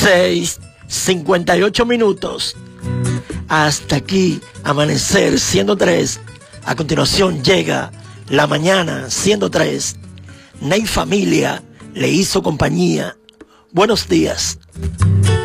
6:58. Hasta aquí, Amanecer 103. A continuación llega La Mañana 103. Ney Familia le hizo compañía. Buenos días.